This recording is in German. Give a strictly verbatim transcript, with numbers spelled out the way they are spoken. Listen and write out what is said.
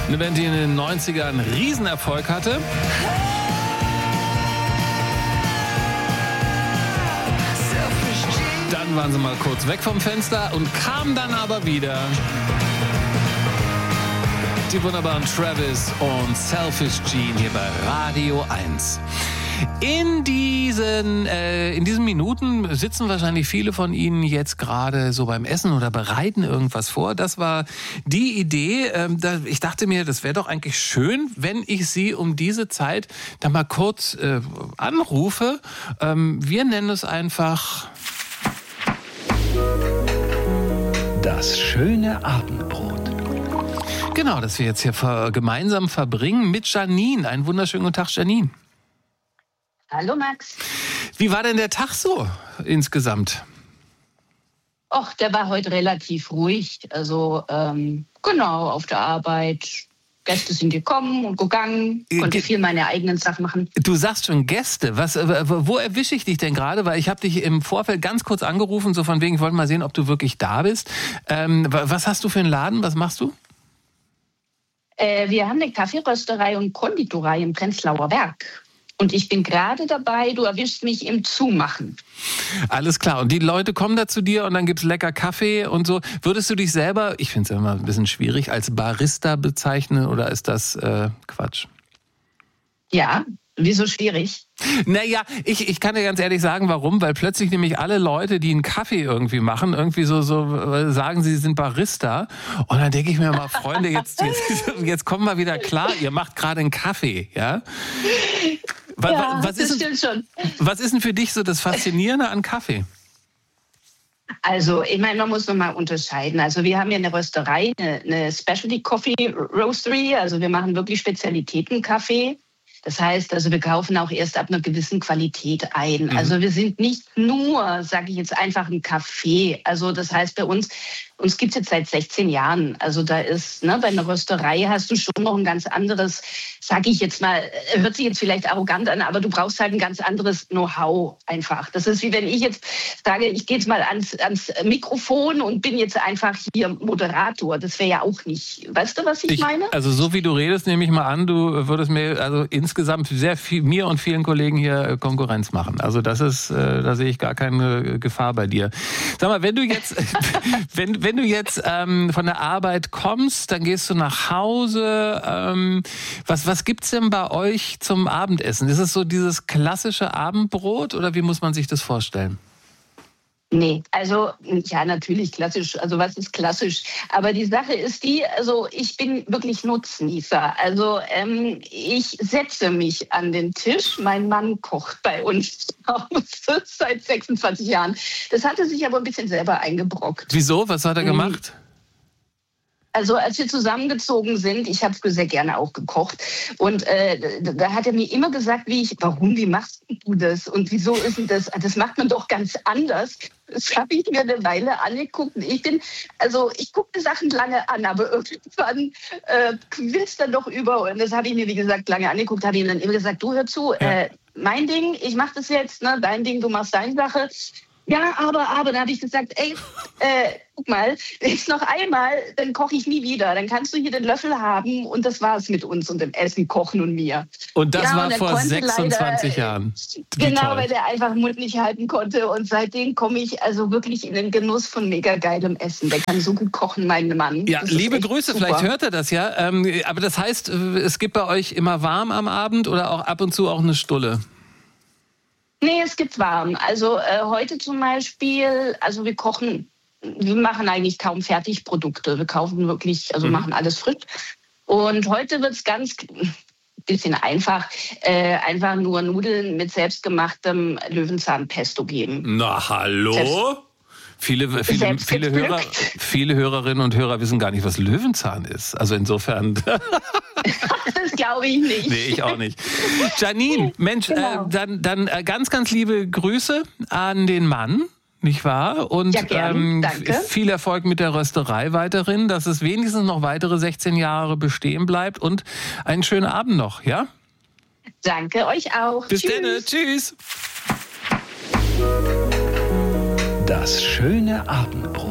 Eine Band, die in den neunzigern einen Riesenerfolg hatte. Dann waren sie mal kurz weg vom Fenster und kamen dann aber wieder. Die wunderbaren Travis und Selfish Gene hier bei Radio eins. In diesen, äh, in diesen Minuten sitzen wahrscheinlich viele von Ihnen jetzt gerade so beim Essen oder bereiten irgendwas vor. Das war die Idee. Ähm, da, ich dachte mir, das wäre doch eigentlich schön, wenn ich Sie um diese Zeit dann mal kurz äh, anrufe. Ähm, wir nennen es einfach das schöne Abendbrot. Genau, das wir jetzt hier ver- gemeinsam verbringen mit Janine. Einen wunderschönen guten Tag, Janine. Hallo Max. Wie war denn der Tag so insgesamt? Och, der war heute relativ ruhig. Also ähm, genau, auf der Arbeit. Gäste sind gekommen und gegangen. Konnte Ge- viel meine eigenen Sachen machen. Du sagst schon Gäste. Was, äh, wo erwische ich dich denn gerade? Weil ich habe dich im Vorfeld ganz kurz angerufen, so von wegen, ich wollte mal sehen, ob du wirklich da bist. Ähm, was hast du für einen Laden? Was machst du? Äh, wir haben eine Kaffeerösterei und Konditorei im Prenzlauer Berg. Und ich bin gerade dabei, du erwischst mich im Zumachen. Alles klar. Und die Leute kommen da zu dir und dann gibt's lecker Kaffee und so. Würdest du dich selber, ich finde es ja immer ein bisschen schwierig, als Barista bezeichnen oder ist das äh, Quatsch? Ja, wieso schwierig? Naja, ich, ich kann dir ganz ehrlich sagen, warum. Weil plötzlich nämlich alle Leute, die einen Kaffee irgendwie machen, irgendwie so, so sagen, sie sind Barista. Und dann denke ich mir mal, Freunde, jetzt, jetzt, jetzt kommen wir wieder klar, ihr macht gerade einen Kaffee, ja? Was, Ja, was, das ist stimmt denn, schon. was ist denn für dich so das Faszinierende an Kaffee? Also, ich meine, man muss nochmal unterscheiden. Also, wir haben ja eine Rösterei, eine, eine Specialty Coffee Roastery. Also, wir machen wirklich Spezialitäten-Kaffee. Das heißt, also wir kaufen auch erst ab einer gewissen Qualität ein. Mhm. Also wir sind nicht nur, sage ich jetzt, einfach ein Café. Also das heißt, bei uns, uns gibt es jetzt seit sechzehn Jahren. Also da ist, ne, bei einer Rösterei hast du schon noch ein ganz anderes, sage ich jetzt mal, hört sich jetzt vielleicht arrogant an, aber du brauchst halt ein ganz anderes Know-how einfach. Das ist wie wenn ich jetzt sage, ich gehe jetzt mal ans, ans Mikrofon und bin jetzt einfach hier Moderator. Das wäre ja auch nicht, weißt du, was ich, ich meine? Also so wie du redest, nehme ich mal an, du würdest mir also insgesamt sehr viel, mir und vielen Kollegen hier Konkurrenz machen. Also das ist, äh, da sehe ich gar keine Gefahr bei dir. Sag mal, wenn du jetzt, wenn, wenn du jetzt ähm, von der Arbeit kommst, dann gehst du nach Hause. Ähm, was, was gibt's denn bei euch zum Abendessen? Ist es so dieses klassische Abendbrot oder wie muss man sich das vorstellen? Nee, also ja, natürlich klassisch. Also was ist klassisch? Aber die Sache ist die, also ich bin wirklich Nutznießer. Also ähm, ich setze mich an den Tisch. Mein Mann kocht bei uns seit sechsundzwanzig Jahren. Das hatte sich aber ein bisschen selber eingebrockt. Wieso? Was hat er gemacht? Also als wir zusammengezogen sind, ich habe sehr gerne auch gekocht und äh, da hat er mir immer gesagt, wie ich, warum, wie machst du das und wieso ist denn das? Das macht man doch ganz anders. Das habe ich mir eine Weile angeguckt. Ich bin, also ich gucke die Sachen lange an, aber irgendwann äh, quillst dann doch über und das habe ich mir, wie gesagt, lange angeguckt, habe ihm dann immer gesagt, du hör zu, ja. äh, mein Ding, ich mache das jetzt, ne, dein Ding, du machst deine Sache. Ja, aber, aber, dann habe ich gesagt, ey, äh, guck mal, jetzt noch einmal, dann koche ich nie wieder. Dann kannst du hier den Löffel haben und das war's mit uns und dem Essen, Kochen und mir. Und das ja, war und vor sechsundzwanzig leider, Jahren. Wie genau, toll. Weil der einfach den Mund nicht halten konnte und seitdem komme ich also wirklich in den Genuss von mega geilem Essen. Der kann so gut kochen, mein Mann. Ja, liebe Grüße, super. Vielleicht hört er das ja. Ähm, aber das heißt, es gibt bei euch immer warm am Abend oder auch ab und zu auch eine Stulle? Nee, es gibt warm. Also äh, heute zum Beispiel, also wir kochen, wir machen eigentlich kaum Fertigprodukte. Wir kaufen wirklich, also mhm. machen alles frisch. Und heute wird es ganz bisschen einfach, äh, einfach nur Nudeln mit selbstgemachtem Löwenzahnpesto geben. Na, hallo? Selbst Viele, viele, viele, Hörer, viele Hörerinnen und Hörer wissen gar nicht, was Löwenzahn ist. Also insofern. Das glaube ich nicht. Nee, ich auch nicht. Janine, Mensch, genau. äh, dann, dann äh, ganz, ganz liebe Grüße an den Mann, nicht wahr? Und ja, gern. ähm, Danke. viel Erfolg mit der Rösterei weiterhin, dass es wenigstens noch weitere sechzehn Jahre bestehen bleibt und einen schönen Abend noch, ja? Danke, euch auch. Bis Tschüss. dann, tschüss. Das schöne Abendbrot.